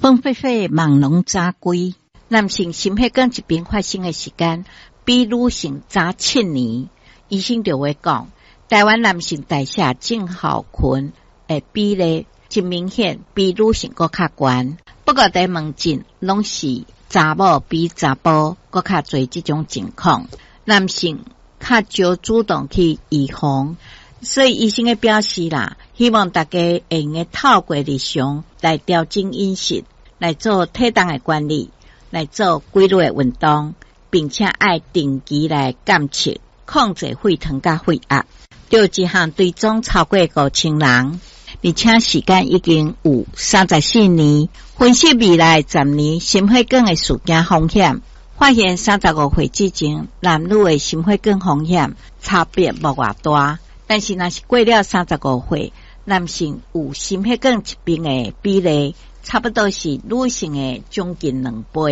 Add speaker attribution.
Speaker 1: 风飞飞，忙龙早归。男性心血管疾病发生的时间比女性早7年。医生就会讲，台湾男性代谢症候群的比例真明显比女性搁较悬。不过在门诊拢是查某比查甫搁较侪这种情况，男性较少主动去预防。所以医生的表示啦，希望大家会用透过日常来调整饮食，来做体重的管理，来做规律的运动，并且爱定期来监测，控制血糖甲血压。就一项追踪超过5000人，而且时间已经有34年，分析未来10年心血管的事件风险，发现35岁之前男女的心血管风险差别无偌大。但是若是过了35岁，男性有心血管疾病的比例差不多是女性的将近2倍。